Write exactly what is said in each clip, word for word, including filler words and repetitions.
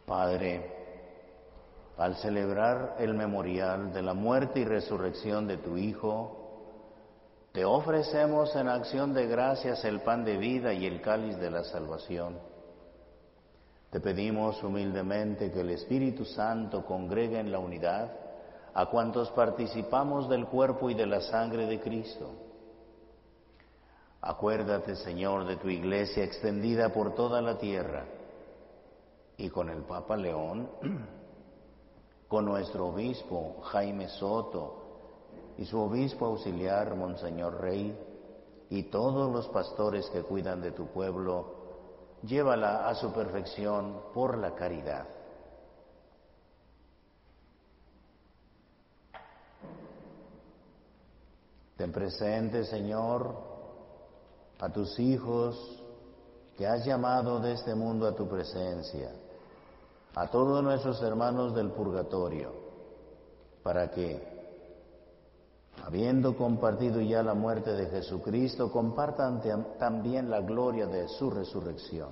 Padre, al celebrar el memorial de la muerte y resurrección de tu Hijo, te ofrecemos en acción de gracias el pan de vida y el cáliz de la salvación. Te pedimos humildemente que el Espíritu Santo congregue en la unidad a cuantos participamos del cuerpo y de la sangre de Cristo. Acuérdate, Señor, de tu Iglesia extendida por toda la tierra, y con el Papa León, con nuestro obispo Jaime Soto y su obispo auxiliar Monseñor Rey, y todos los pastores que cuidan de tu pueblo, llévala a su perfección por la caridad. Ten presente, Señor, a tus hijos que has llamado de este mundo a tu presencia, a todos nuestros hermanos del purgatorio, para que, habiendo compartido ya la muerte de Jesucristo, compartan también la gloria de su resurrección.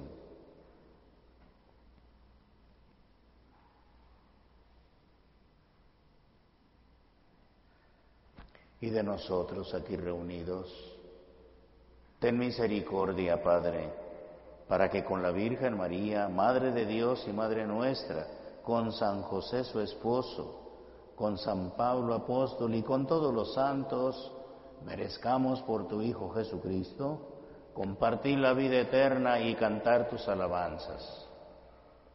Y de nosotros aquí reunidos, ten misericordia, Padre, para que con la Virgen María, Madre de Dios y Madre nuestra, con San José su esposo, con San Pablo apóstol y con todos los santos, merezcamos por tu Hijo Jesucristo compartir la vida eterna y cantar tus alabanzas.